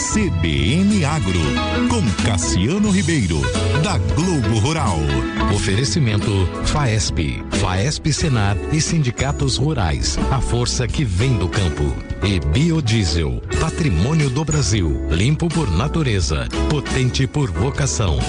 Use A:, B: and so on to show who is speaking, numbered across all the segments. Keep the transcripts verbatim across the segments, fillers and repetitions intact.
A: C B N Agro, com Cassiano Ribeiro, da Globo Rural.
B: Oferecimento Faesp, Faesp Senar e sindicatos rurais, a força que vem do campo. E Biodiesel, patrimônio do Brasil, limpo por natureza, potente por vocação.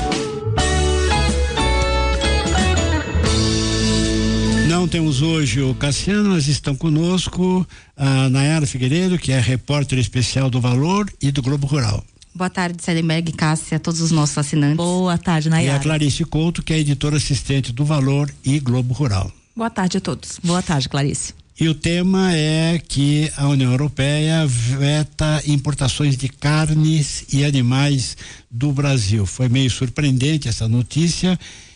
C: Não temos hoje o Cassiano, mas estão conosco a Nayara Figueiredo, que é repórter especial do Valor e do Globo Rural.
D: Boa tarde, Sedenberg, Cássia, a todos os nossos assinantes.
E: Boa tarde, Nayara.
C: E a Clarice Couto, que é editora assistente do Valor e Globo Rural.
E: Boa tarde a todos. Boa tarde, Clarice.
C: E o tema é que a União Europeia veta importações de carnes e animais do Brasil. Foi meio surpreendente essa notícia.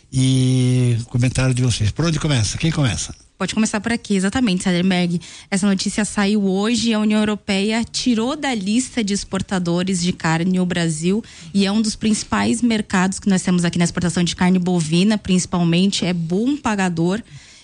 C: E comentário de vocês. Por onde começa? Quem começa?
D: Pode começar por aqui, exatamente, Saderberg. Essa notícia saiu hoje e a União Europeia tirou da lista de exportadores de carne o Brasil, e é um dos principais mercados que nós temos aqui na exportação de carne bovina, principalmente, é bom pagador.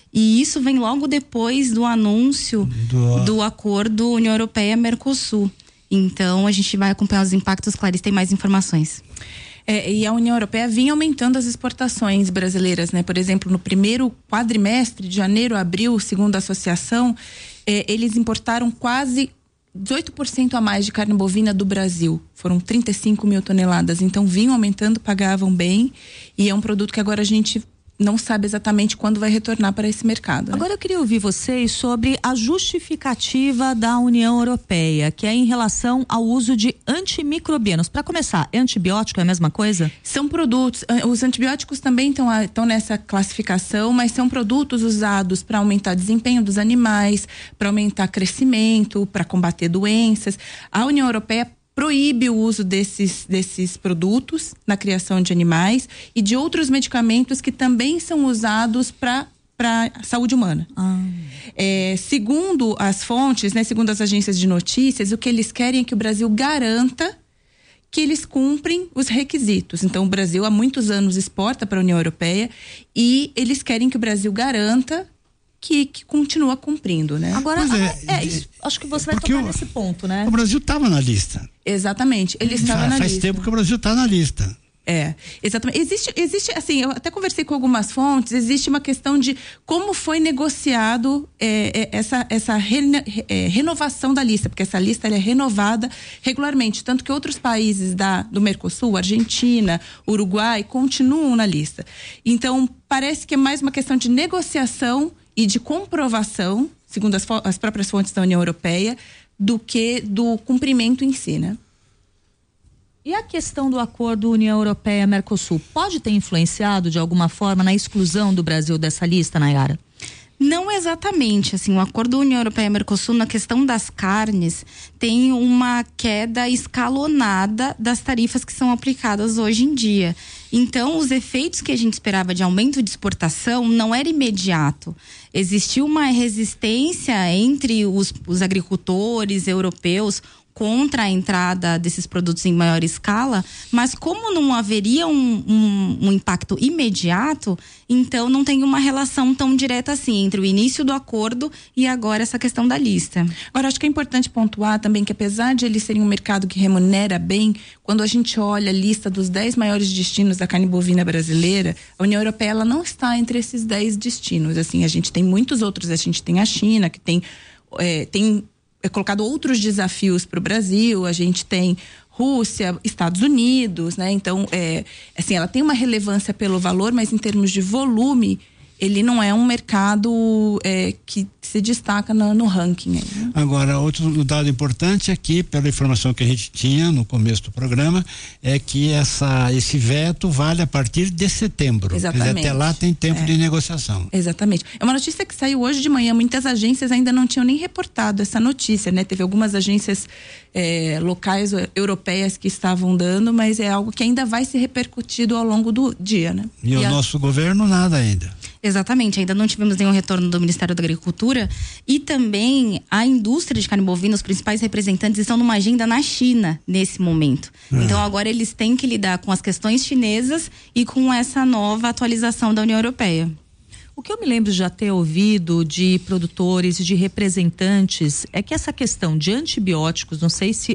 D: E isso vem logo depois do anúncio do, do acordo União Europeia-Mercosul. Então, a gente vai acompanhar os impactos. Clarice tem mais informações.
E: É, e a União Europeia vinha aumentando as exportações brasileiras, né? Por exemplo, no primeiro quadrimestre, de janeiro a abril, segundo a associação, é, eles importaram quase dezoito por cento a mais de carne bovina do Brasil. Foram trinta e cinco mil toneladas. Então, vinham aumentando, pagavam bem, e é um produto que agora a gente não sabe exatamente quando vai retornar para esse mercado. Né?
F: Agora eu queria ouvir vocês sobre a justificativa da União Europeia, que é em relação ao uso de antimicrobianos. Para começar, é antibiótico, é a mesma coisa?
E: São produtos, os antibióticos também estão estão nessa classificação, mas são produtos usados para aumentar o desempenho dos animais, para aumentar crescimento, para combater doenças. A União Europeia proíbe o uso desses, desses produtos na criação de animais e de outros medicamentos que também são usados para para saúde humana. Ah. É, segundo as fontes, né, segundo as agências de notícias, o que eles querem é que o Brasil garanta que eles cumprem os requisitos. Então, o Brasil há muitos anos exporta para a União Europeia e eles querem que o Brasil garanta Que, que continua cumprindo, né?
F: Agora,
C: é,
F: é, isso, acho que você vai tocar o, nesse ponto, né?
C: O Brasil estava na lista.
E: Exatamente, ele estava na
C: faz
E: lista.
C: Faz tempo que o Brasil está na lista.
E: É, exatamente. Existe, existe, assim, eu até conversei com algumas fontes, existe uma questão de como foi negociado é, é, essa, essa reno, é, renovação da lista, porque essa lista ela é renovada regularmente, tanto que outros países da, do Mercosul, Argentina, Uruguai, continuam na lista. Então, parece que é mais uma questão de negociação e de comprovação, segundo as, as próprias fontes da União Europeia, do que do cumprimento em si, né?
F: E a questão do acordo União Europeia-Mercosul pode ter influenciado de alguma forma na exclusão do Brasil dessa lista, Nayara?
D: Não exatamente, assim, o acordo União Europeia-Mercosul na questão das carnes tem uma queda escalonada das tarifas que são aplicadas hoje em dia. Então, os efeitos que a gente esperava de aumento de exportação não era imediato. Existiu uma resistência entre os, os agricultores europeus contra a entrada desses produtos em maior escala, mas como não haveria um, um, um impacto imediato, então não tem uma relação tão direta assim entre o início do acordo e agora essa questão da lista.
E: Agora, acho que é importante pontuar também que apesar de eles serem um mercado que remunera bem, quando a gente olha a lista dos dez maiores destinos da carne bovina brasileira, a União Europeia ela não está entre esses dez destinos. Assim, a gente tem muitos outros, a gente tem a China, que tem, é, tem é colocado outros desafios para o Brasil, a gente tem Rússia, Estados Unidos, né? Então, é, assim, ela tem uma relevância pelo valor, mas em termos de volume, ele não é um mercado é, que se destaca no, no ranking. Aí, né?
C: Agora, outro dado importante aqui, pela informação que a gente tinha no começo do programa, é que essa, esse veto vale a partir de setembro.
E: Exatamente.
C: Até lá tem tempo é. de negociação.
E: Exatamente. É uma notícia que saiu hoje de manhã, muitas agências ainda não tinham nem reportado essa notícia, né? Teve algumas agências é, locais europeias que estavam dando, mas é algo que ainda vai ser repercutido ao longo do dia, né?
C: E, e o a... nosso governo nada ainda.
D: Exatamente, ainda não tivemos nenhum retorno do Ministério da Agricultura e também a indústria de carne bovina, os principais representantes estão numa agenda na China nesse momento. É. Então agora eles têm que lidar com as questões chinesas e com essa nova atualização da União Europeia.
F: O que eu me lembro de já ter ouvido de produtores e de representantes é que essa questão de antibióticos, não sei se